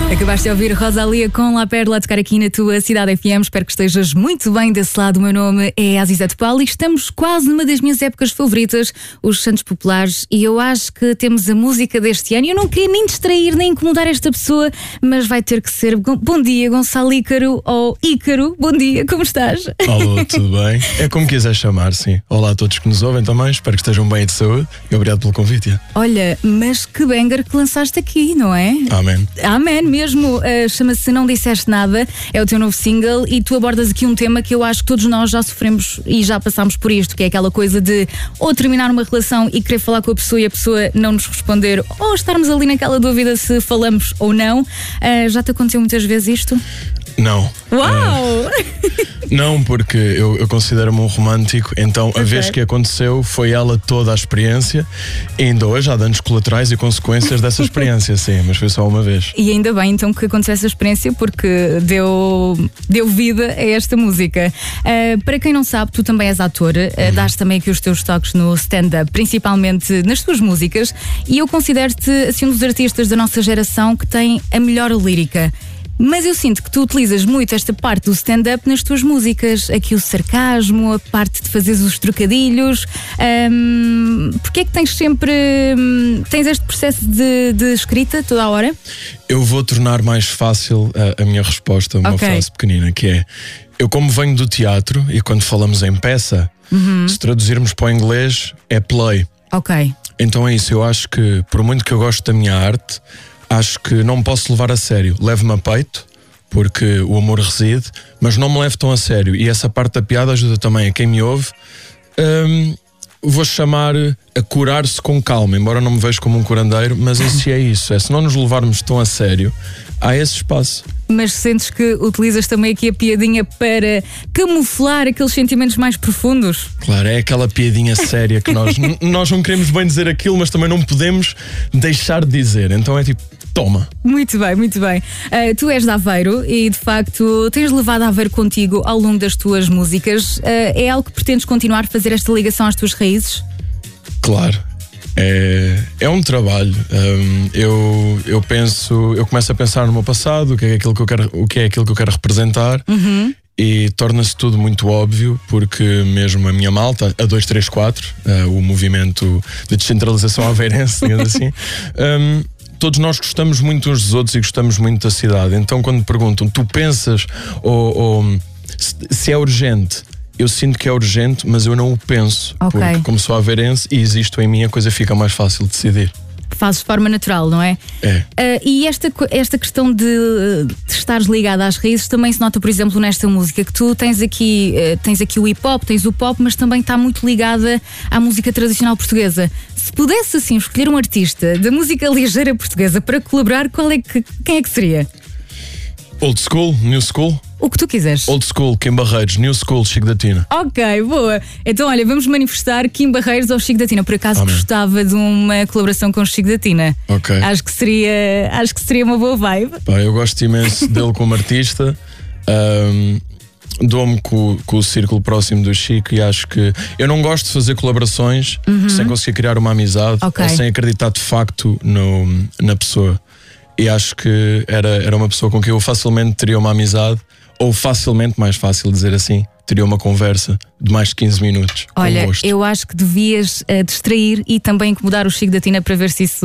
Acabaste de ouvir Rosalia com La Perla a tocar aqui na tua Cidade FM. Espero que estejas muito bem desse lado. O meu nome é Aziza Topal e estamos quase numa das minhas épocas favoritas, os Santos Populares, e eu acho que temos a música deste ano. Eu não queria nem distrair, nem incomodar esta pessoa, mas vai ter que ser. Bom dia, Gonçalo Ícaro ou Ícaro. Bom dia, como estás? Alô, tudo bem? É como quiser chamar, sim. Olá a todos que nos ouvem também, espero que estejam bem e de saúde e obrigado pelo convite. Olha, mas que banger que lançaste aqui, não é? Amém. Amém mesmo. Chama-se Não Disseste Nada, é o teu novo single e tu abordas aqui um tema que eu acho que todos nós já sofremos e já passámos por isto, que é aquela coisa de ou terminar uma relação e querer falar com a pessoa e a pessoa não nos responder, ou estarmos ali naquela dúvida se falamos ou não. Já te aconteceu muitas vezes isto? Não. Uau! Não, porque eu considero-me um romântico, então a vez que aconteceu foi ela toda a experiência e ainda hoje há danos colaterais e consequências dessa experiência, sim, mas foi só uma vez. E ainda bem então que aconteceu essa experiência porque deu vida a esta música. Para quem não sabe, tu também és ator, dás também aqui os teus toques no stand-up, principalmente nas tuas músicas, e eu considero-te assim um dos artistas da nossa geração que tem a melhor lírica. Mas eu sinto que tu utilizas muito esta parte do stand-up nas tuas músicas, aqui o sarcasmo, a parte de fazeres os trocadilhos. Porquê é que tens sempre tens este processo de escrita toda a hora? Eu vou tornar mais fácil a minha resposta, uma frase pequenina, que é: eu como venho do teatro e quando falamos em peça, se traduzirmos para o inglês é play. Ok. Então é isso, eu acho que por muito que eu gosto da minha arte, acho que não me posso levar a sério. Levo-me a peito, porque o amor reside, mas não me levo tão a sério. E essa parte da piada ajuda também a quem me ouve. Vou chamar a curar-se com calma, embora não me veja como um curandeiro, mas isso é isso. É se não nos levarmos tão a sério, há esse espaço. Mas sentes que utilizas também aqui a piadinha para camuflar aqueles sentimentos mais profundos? Claro, é aquela piadinha séria que nós não queremos bem dizer aquilo, mas também não podemos deixar de dizer. Então é tipo, toma. Muito bem, muito bem. Tu és de Aveiro e de facto tens levado Aveiro contigo ao longo das tuas músicas. É algo que pretendes continuar a fazer esta ligação às tuas raízes? Claro. É um trabalho. Eu começo a pensar no meu passado, o que é aquilo que eu quero representar, e torna-se tudo muito óbvio, porque mesmo a minha malta, a 234, o movimento de descentralização aveirense, digamos assim, todos nós gostamos muito uns dos outros e gostamos muito da cidade. Então quando me perguntam, tu pensas se é urgente? Eu sinto que é urgente, mas eu não o penso. Porque como sou aveirense e existo em mim, a coisa fica mais fácil de decidir. Fazes de forma natural, não é? É. E esta questão de estares ligada às raízes também se nota, por exemplo, nesta música, que tu tens aqui o hip-hop, tens o pop, mas também está muito ligada à música tradicional portuguesa. Se pudesse assim escolher um artista da música ligeira portuguesa para colaborar, quem é que seria? Old school, new school? O que tu quiseres. Old school, Kim Barreiros, new school, Chico da Tina. Ok, boa. Então olha, vamos manifestar Kim Barreiros ou Chico da Tina. Por acaso gostava de uma colaboração com o Chico da Tina. Ok. Acho que seria uma boa vibe. Pá, eu gosto imenso dele como artista. Dou-me com o círculo próximo do Chico e acho que eu não gosto de fazer colaborações sem conseguir criar uma amizade ou sem acreditar de facto na pessoa. E acho que era uma pessoa com quem eu facilmente teria uma amizade, ou facilmente, mais fácil dizer assim, teria uma conversa de mais de 15 minutos. Olha, eu acho que devias distrair e também incomodar o Chico da Tina para ver se isso